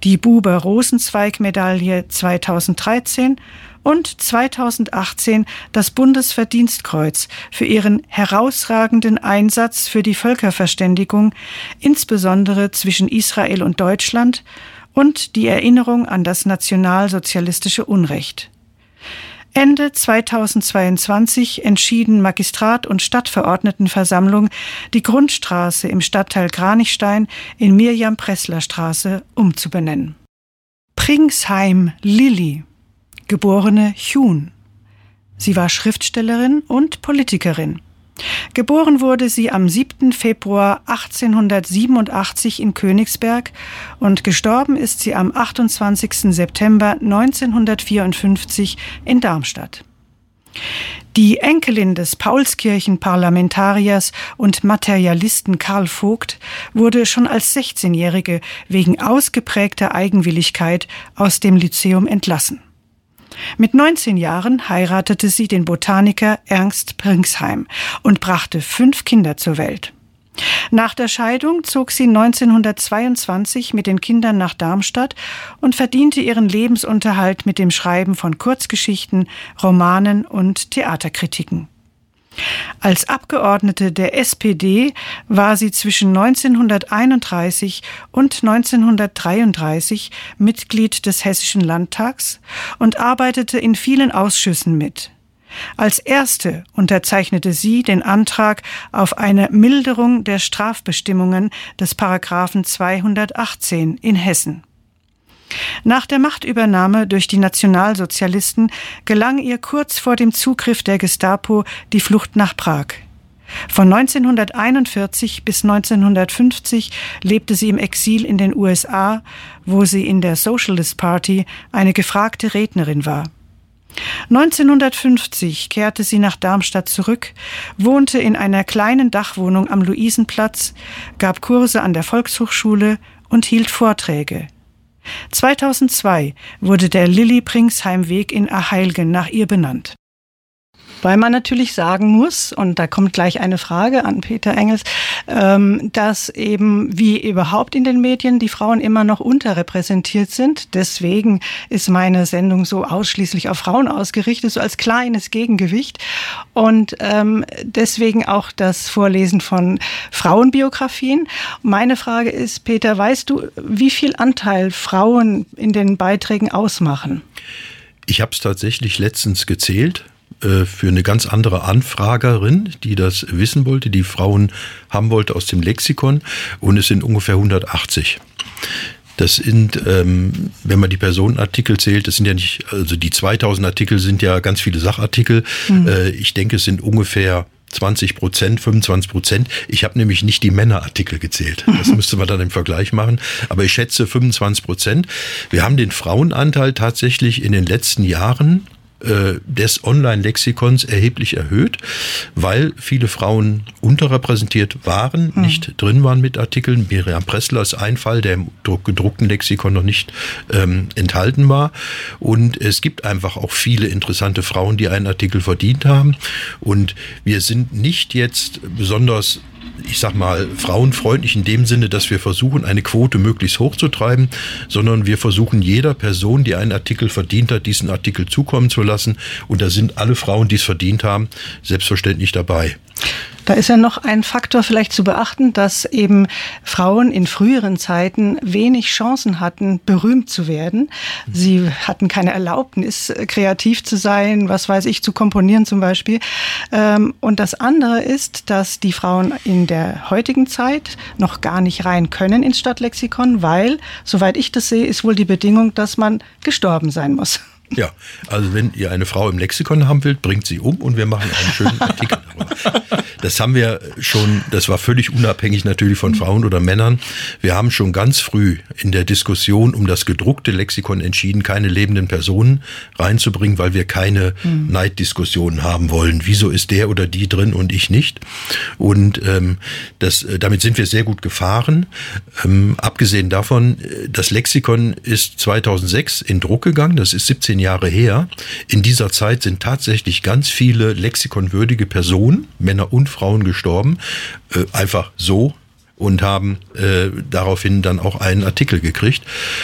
die Buber-Rosenzweig-Medaille 2013 und 2018 das Bundesverdienstkreuz für ihren herausragenden Einsatz für die Völkerverständigung, insbesondere zwischen Israel und Deutschland, und die Erinnerung an das nationalsozialistische Unrecht. Ende 2022 entschieden Magistrat und Stadtverordnetenversammlung, die Grundstraße im Stadtteil Kranichstein in Mirjam-Pressler-Straße umzubenennen. Pringsheim Lilly, geborene Chun. Sie war Schriftstellerin und Politikerin. Geboren wurde sie am 7. Februar 1887 in Königsberg und gestorben ist sie am 28. September 1954 in Darmstadt. Die Enkelin des Paulskirchen-Parlamentariers und Materialisten Karl Vogt wurde schon als 16-Jährige wegen ausgeprägter Eigenwilligkeit aus dem Lyzeum entlassen. Mit 19 Jahren heiratete sie den Botaniker Ernst Pringsheim und brachte 5 Kinder zur Welt. Nach der Scheidung zog sie 1922 mit den Kindern nach Darmstadt und verdiente ihren Lebensunterhalt mit dem Schreiben von Kurzgeschichten, Romanen und Theaterkritiken. Als Abgeordnete der SPD war sie zwischen 1931 und 1933 Mitglied des Hessischen Landtags und arbeitete in vielen Ausschüssen mit. Als erste unterzeichnete sie den Antrag auf eine Milderung der Strafbestimmungen des Paragraphen 218 in Hessen. Nach der Machtübernahme durch die Nationalsozialisten gelang ihr kurz vor dem Zugriff der Gestapo die Flucht nach Prag. Von 1941 bis 1950 lebte sie im Exil in den USA, wo sie in der Socialist Party eine gefragte Rednerin war. 1950 kehrte sie nach Darmstadt zurück, wohnte in einer kleinen Dachwohnung am Luisenplatz, gab Kurse an der Volkshochschule und hielt Vorträge. 2002 wurde der Lilly-Pringsheim-Weg in Aheilgen nach ihr benannt. Weil man natürlich sagen muss, und da kommt gleich eine Frage an Peter Engels, dass eben wie überhaupt in den Medien die Frauen immer noch unterrepräsentiert sind. Deswegen ist meine Sendung so ausschließlich auf Frauen ausgerichtet, so als kleines Gegengewicht. Und deswegen auch das Vorlesen von Frauenbiografien. Meine Frage ist, Peter, weißt du, wie viel Anteil Frauen in den Beiträgen ausmachen? Ich habe es tatsächlich letztens gezählt. Für eine ganz andere Anfragerin, die das wissen wollte, die Frauen haben wollte aus dem Lexikon, und es sind ungefähr 180. Das sind, wenn man die Personenartikel zählt, das sind ja nicht, also die 2000 Artikel sind ja ganz viele Sachartikel. Ich denke, es sind ungefähr 20%, 25%. Ich habe nämlich nicht die Männerartikel gezählt. Das müsste man dann im Vergleich machen. Aber ich schätze 25%. Wir haben den Frauenanteil tatsächlich in den letzten Jahren des Online-Lexikons erheblich erhöht, weil viele Frauen unterrepräsentiert waren, nicht drin waren mit Artikeln. Mirjam Pressler ist ein Fall, der im gedruckten Lexikon noch nicht enthalten war. Und es gibt einfach auch viele interessante Frauen, die einen Artikel verdient haben. Und wir sind nicht jetzt besonders, ich sag mal, frauenfreundlich in dem Sinne, dass wir versuchen, eine Quote möglichst hoch zu treiben, sondern wir versuchen, jeder Person, die einen Artikel verdient hat, diesen Artikel zukommen zu lassen. Und da sind alle Frauen, die es verdient haben, selbstverständlich dabei. Da ist ja noch ein Faktor vielleicht zu beachten, dass eben Frauen in früheren Zeiten wenig Chancen hatten, berühmt zu werden. Sie hatten keine Erlaubnis, kreativ zu sein, was weiß ich, zu komponieren zum Beispiel. Und das andere ist, dass die Frauen in der heutigen Zeit noch gar nicht rein können ins Stadtlexikon, weil, soweit ich das sehe, ist wohl die Bedingung, dass man gestorben sein muss. Ja, also wenn ihr eine Frau im Lexikon haben wollt, bringt sie um und wir machen einen schönen Artikel darüber. Das haben wir schon, das war völlig unabhängig natürlich von Frauen oder Männern. Wir haben schon ganz früh in der Diskussion um das gedruckte Lexikon entschieden, keine lebenden Personen reinzubringen, weil wir keine Neiddiskussionen haben wollen. Wieso ist der oder die drin und ich nicht? Und damit sind wir sehr gut gefahren. Abgesehen davon, das Lexikon ist 2006 in Druck gegangen, das ist 17 Jahre her. In dieser Zeit sind tatsächlich ganz viele lexikonwürdige Personen, Männer und Frauen, gestorben. Einfach so. Und haben daraufhin dann auch einen Artikel gekriegt.